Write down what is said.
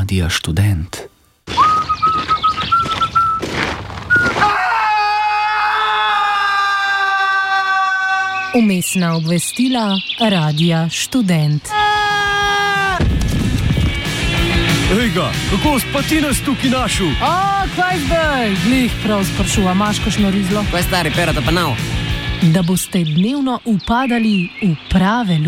Radia Študent. Vmesna obvestila Radia Študent. Ejga, kako pa ti nas tukaj našel? Kaj zdaj? Glih prav sprašuva, imaš kakšno rizlo? Kaj stari, perata pa nav? Da boste dnevno upadali v prave